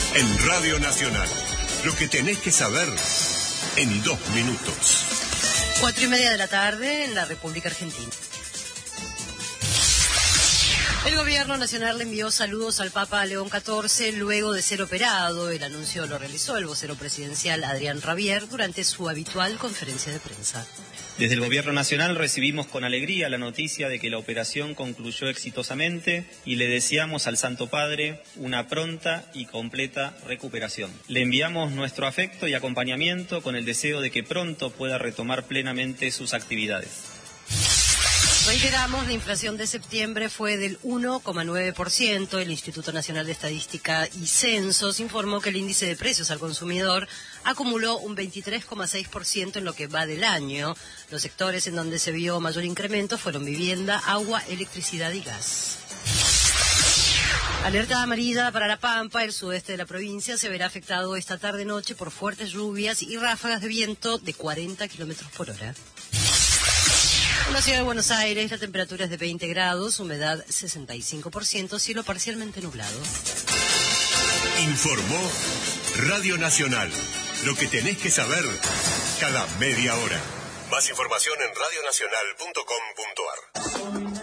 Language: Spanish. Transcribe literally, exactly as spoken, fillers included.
En Radio Nacional, lo que tenés que saber en dos minutos. Cuatro y media de la tarde en la República Argentina. El gobierno nacional le envió saludos al Papa León catorce luego de ser operado. El anuncio lo realizó el vocero presidencial Adrián Rabier durante su habitual conferencia de prensa. Desde el Gobierno Nacional recibimos con alegría la noticia de que la operación concluyó exitosamente y le deseamos al Santo Padre una pronta y completa recuperación. Le enviamos nuestro afecto y acompañamiento con el deseo de que pronto pueda retomar plenamente sus actividades. Reiteramos, la inflación de septiembre fue del uno coma nueve por ciento. El Instituto Nacional de Estadística y Censos informó que el índice de precios al consumidor acumuló un veintitrés coma seis por ciento en lo que va del año. Los sectores en donde se vio mayor incremento fueron vivienda, agua, electricidad y gas. Alerta amarilla para La Pampa. El sudeste de la provincia se verá afectado esta tarde-noche por fuertes lluvias y ráfagas de viento de cuarenta kilómetros por hora. En la ciudad de Buenos Aires la temperatura es de veinte grados, humedad sesenta y cinco por ciento, cielo parcialmente nublado. Informó Radio Nacional. Lo que tenés que saber cada media hora. Más información en radio nacional punto com punto a r.